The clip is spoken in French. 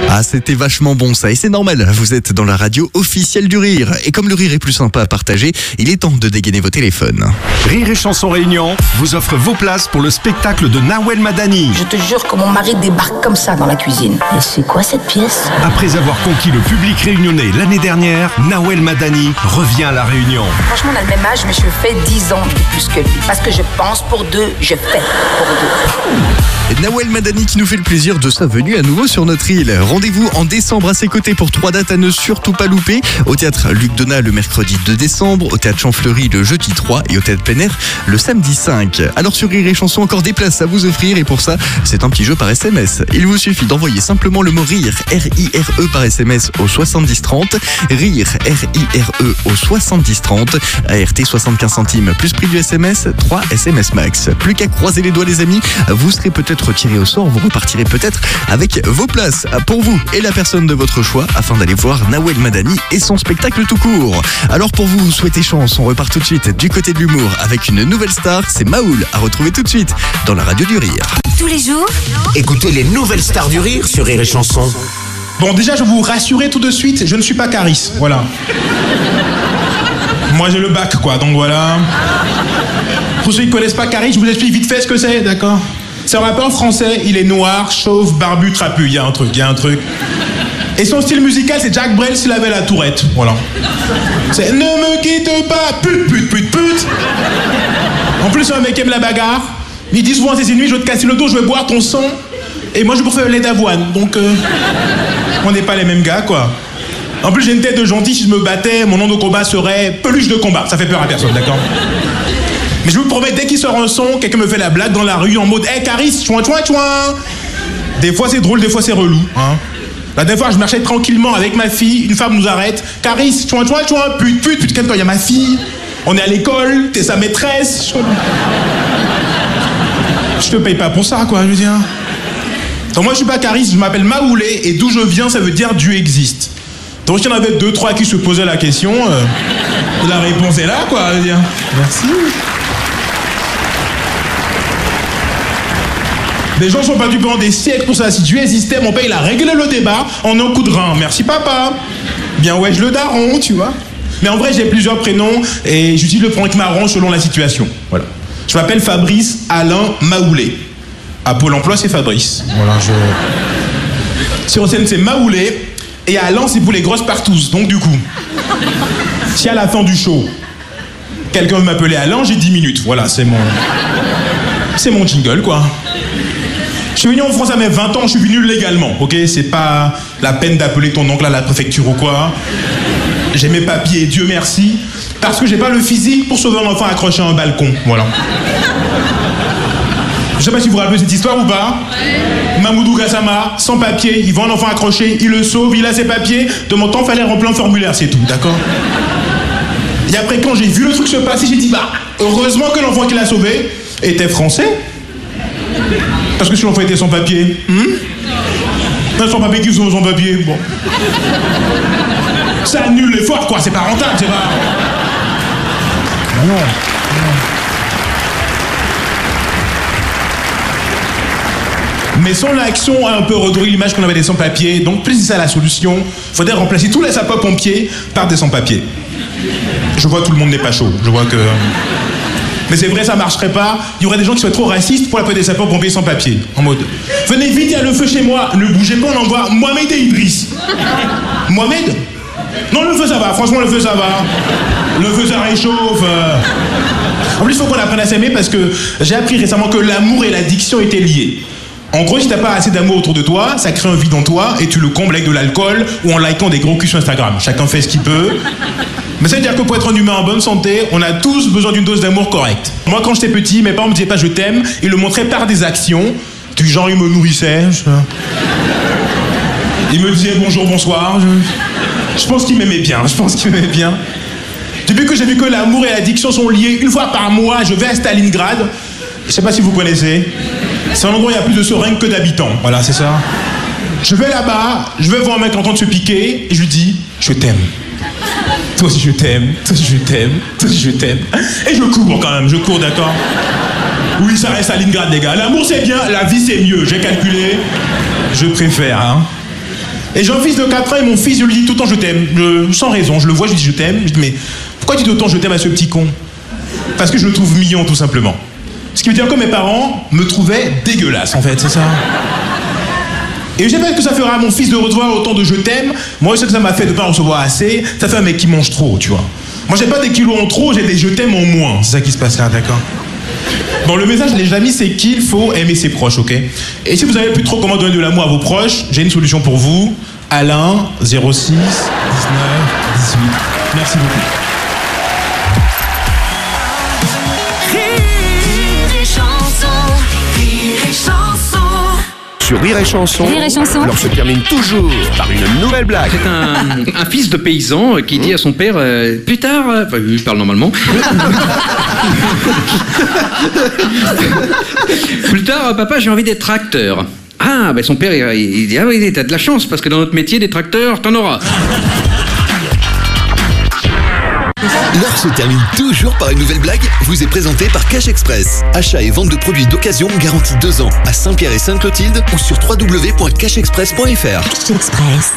Ah, c'était vachement bon ça, et c'est normal, vous êtes dans la radio officielle du rire. Et comme le rire est plus sympa à partager, il est temps de dégainer vos téléphones. Rire et Chanson Réunion vous offre vos places pour le spectacle de Nawel Madani. Je te jure que mon mari débarque comme ça dans la cuisine. Et c'est quoi cette pièce? Après avoir conquis le public réunionnais l'année dernière, Nawel Madani revient à la Réunion. Franchement, on a le même âge, mais je fais 10 ans de plus que lui. Parce que je pense pour deux, je fais pour deux. Nawel Madani qui nous fait le plaisir de sa venue à nouveau sur notre île. Rendez-vous en décembre à ses côtés pour 3 dates à ne surtout pas louper. Au théâtre Luc Donat le mercredi 2 décembre, au théâtre Champfleury le jeudi 3 et au théâtre plein air le samedi 5. Alors sur Rire et Chanson, encore des places à vous offrir et pour ça, c'est un petit jeu par SMS. Il vous suffit d'envoyer simplement le mot RIRE, R-I-R-E par SMS au 7030, RIRE, R-I-R-E au 7030, ART 75 centimes plus prix du SMS, 3 SMS max. Plus qu'à croiser les doigts les amis, vous serez peut-être tiré au sort, vous repartirez peut-être avec vos places pour vous et la personne de votre choix afin d'aller voir Nawel Madani et son spectacle tout court. Alors pour vous souhaiter chance, on repart tout de suite du côté de l'humour avec une nouvelle star, c'est Maoul, à retrouver tout de suite dans la radio du rire. Tous les jours, Écoutez les nouvelles stars du rire sur Rire et Chanson. Bon, déjà, je vais vous rassurer tout de suite, je ne suis pas Caris, voilà. Moi, j'ai le bac, quoi, donc voilà. Pour ceux qui ne connaissent pas Caris, je vous explique vite fait ce que c'est, d'accord? C'est un rappeur français, il est noir, chauve, barbu, trapu, il y a un truc. Et son style musical, c'est Jacques Brel s'il avait la tourette, voilà. C'est « Ne me quitte pas, pute. » En plus, c'est un mec qui aime la bagarre. Il dit souvent à ses ennemis, je vais te casser le dos, je vais boire ton sang. Et moi, je préfère le lait d'avoine, donc on n'est pas les mêmes gars, quoi. En plus, j'ai une tête de gentil, si je me battais, mon nom de combat serait Peluche de combat. Ça fait peur à personne, d'accord? Mais je vous promets, dès qu'il sort un son, quelqu'un me fait la blague dans la rue en mode « Hey, Caris, chouin. » Des fois, c'est drôle, des fois, c'est relou, hein. La dernière fois, je marchais tranquillement avec ma fille, une femme nous arrête. « Caris, chouin, pute, quand il y a ma fille, on est à l'école, t'es sa maîtresse. » Je te paye pas pour ça, quoi, je veux dire. Donc moi, je suis pas Caris, je m'appelle Maoulé, et d'où je viens, ça veut dire Dieu existe. Donc il y en avait 2-3 qui se posaient la question, la réponse est là, quoi, je veux dire. Merci. Les gens sont battus pendant des siècles pour ça. Si Dieu existait, mon père, il a réglé le débat en un coup de rein. Merci, papa. Bien, ouais, je le daron, tu vois. Mais en vrai, j'ai plusieurs prénoms et j'utilise le prénom qui m'arrange selon la situation. Voilà. Je m'appelle Fabrice Alain Maoulé. À Pôle emploi, c'est Fabrice. Voilà, Sur scène, c'est Maoulé. Et Alain, c'est pour les grosses partouzes. Donc, du coup, si à la fin du show, quelqu'un veut m'appeler Alain, j'ai 10 minutes. Voilà, c'est mon jingle, quoi. Je suis venu en France à mes 20 ans, je suis venu légalement, ok? C'est pas la peine d'appeler ton oncle à la préfecture ou quoi. J'ai mes papiers, Dieu merci, parce que j'ai pas le physique pour sauver un enfant accroché à un balcon, voilà. Je sais pas si vous vous rappelez cette histoire ou pas. Mamoudou Gassama, sans papier, il voit un enfant accroché, il le sauve, il a ses papiers. De mon temps, fallait remplir un formulaire, c'est tout, d'accord? Et après, quand j'ai vu le truc se passer, j'ai dit, bah, heureusement que l'enfant qui l'a sauvé était français. Parce que si l'enfant était sans papier, sans papier qui sauve son papier, bon. Ça annule l'effort, quoi, c'est pas rentable, c'est pas... Non. Mais sans l'action a un peu redoré l'image qu'on avait des sans-papiers, donc plus c'est ça la solution, faudrait remplacer tous les sapeurs-pompiers par des sans-papiers. Je vois que tout le monde n'est pas chaud, je vois que... Mais c'est vrai, ça marcherait pas. Il y aurait des gens qui seraient trop racistes pour appeler des sapeurs-pompiers sans papier. En mode, venez vite, il y a le feu chez moi. Ne bougez pas, on envoie Mohamed et Idriss. Mohamed? Non, le feu ça va, franchement le feu ça va. Le feu ça réchauffe. En plus, il faut qu'on apprenne à s'aimer parce que j'ai appris récemment que l'amour et l'addiction étaient liés. En gros, si t'as pas assez d'amour autour de toi, ça crée un vide en toi et tu le combles avec de l'alcool ou en likant des gros culs sur Instagram. Chacun fait ce qu'il peut. Mais ça veut dire que pour être un humain en bonne santé, on a tous besoin d'une dose d'amour correcte. Moi, quand j'étais petit, mes parents me disaient pas je t'aime, ils le montraient par des actions. Du genre, ils me nourrissaient. Ils me disaient bonjour, bonsoir. Je pense qu'ils m'aimaient bien, Depuis que j'ai vu que l'amour et l'addiction sont liés, une fois par mois, je vais à Stalingrad. Je sais pas si vous connaissez. C'est un endroit où il y a plus de seringues que d'habitants. Voilà, c'est ça. Je vais là-bas, je vais voir un mec en train de se piquer, et je lui dis, je t'aime. Toi aussi je t'aime, toi aussi je t'aime, toi aussi je t'aime. Et je cours quand même, d'accord? Oui, ça reste Stalingrad, les gars. L'amour c'est bien, la vie c'est mieux, j'ai calculé. Je préfère, hein. Et j'ai un fils de 4 ans et mon fils, je lui dis tout le temps je t'aime. Sans raison, je le vois, je lui dis je t'aime. Je dis mais pourquoi tu dis autant je t'aime à ce petit con? Parce que je le trouve mignon tout simplement. Ce qui veut dire que mes parents me trouvaient dégueulasse en fait, c'est ça. Et je sais pas ce que ça fera à mon fils de recevoir autant de je t'aime. Moi je sais que ça m'a fait de pas en recevoir assez. Ça fait un mec qui mange trop, tu vois. Moi j'ai pas des kilos en trop, j'ai des je t'aime en moins. C'est ça qui se passe là, d'accord? Bon, le message les amis c'est qu'il faut aimer ses proches, ok? Et si vous avez plus trop comment donner de l'amour à vos proches, j'ai une solution pour vous. Alain, 06 19 18. Merci beaucoup. Sur Rire et Chanson, Rire et Chanson. alors se termine toujours par une nouvelle blague. C'est un fils de paysan qui dit à son père plus tard, enfin il parle normalement. Plus tard, papa, j'ai envie d'être tracteur. Ah, ben son père il dit ah oui, t'as de la chance parce que dans notre métier des tracteurs, t'en auras. L'heure se termine toujours par une nouvelle blague, vous est présentée par Cash Express. Achat et vente de produits d'occasion garantis 2 ans à Saint-Pierre et Sainte-Clotilde ou sur www.cashexpress.fr. Cash Express.